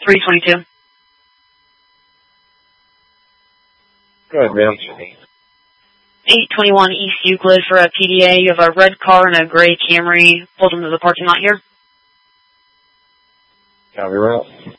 322. Go ahead, ma'am. 821 East Euclid for a PDA. You have a red car and a gray Camry pulled into the parking lot here. Copy, route.